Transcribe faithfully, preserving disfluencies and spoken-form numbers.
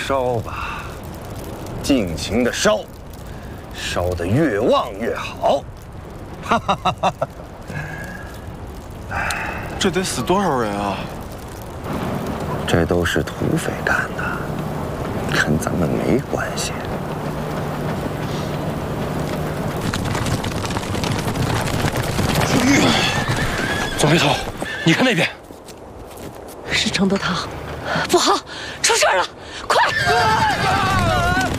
烧吧，尽情的烧，烧得越旺越好。哈哈哈哈！哎， 这得死多少人啊？ 这都是土匪干的，跟咱们没关系。 左飞头，你看那边， 是程德堂，不好，出事了！快！